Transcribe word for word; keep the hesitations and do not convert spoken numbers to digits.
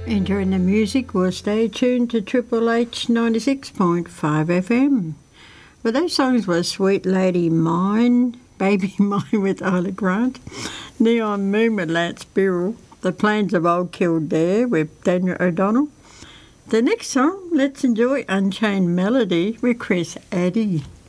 Enjoying the music? Well, stay tuned to Triple H ninety-six point five F M. Well, those songs were Sweet Lady Mine, Baby Mine with Isla Grant, Neon Moon with Lance Birrell, The Plains of Old Kildare with Daniel O'Donnell. The next song, let's enjoy Unchained Melody with Chris Addy.